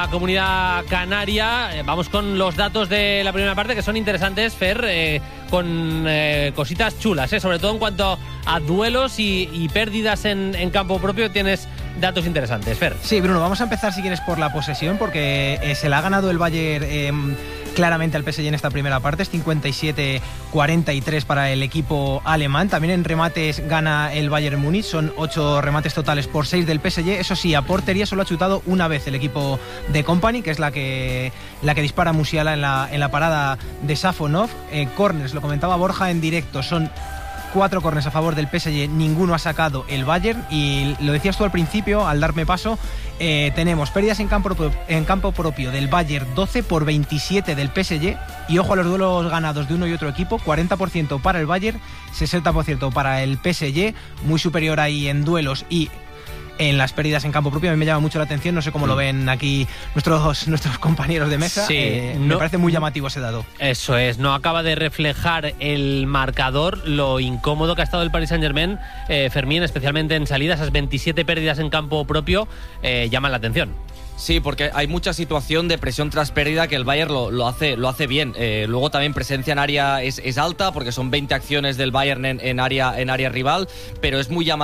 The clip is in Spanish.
la Comunidad Canaria. Vamos con los datos de la primera parte, que son interesantes, Fer, con cositas chulas, sobre todo en cuanto a duelos y pérdidas en campo propio. Tienes datos interesantes, Fer. Sí, Bruno, vamos a empezar si quieres por la posesión, porque se la ha ganado el Bayern claramente al PSG en esta primera parte. Es 57-43 para el equipo alemán. También en remates gana el Bayern Múnich, son 8 remates totales por 6 del PSG. Eso sí, a portería solo ha chutado una vez el equipo de Kompany, que es la que dispara Musiala en la parada de Safonov. Corners, lo comentaba Borja en directo, son 4 corners a favor del PSG, ninguno ha sacado el Bayern. Y lo decías tú al principio, al darme paso, tenemos pérdidas en campo propio del Bayern, 12 por 27 del PSG. Y ojo a los duelos ganados de uno y otro equipo, 40% para el Bayern, 60% para el PSG, muy superior ahí en duelos y en las pérdidas en campo propio. A mí me llama mucho la atención, no sé cómo lo ven aquí nuestros compañeros de mesa. Sí, me parece muy llamativo ese dado. Eso es, no acaba de reflejar el marcador lo incómodo que ha estado el Paris Saint-Germain, Fermín, especialmente en salida. Esas 27 pérdidas en campo propio llaman la atención. Sí, porque hay mucha situación de presión tras pérdida que el Bayern lo hace bien. Luego también presencia en área es alta, porque son 20 acciones del Bayern en área rival, pero es muy llamativo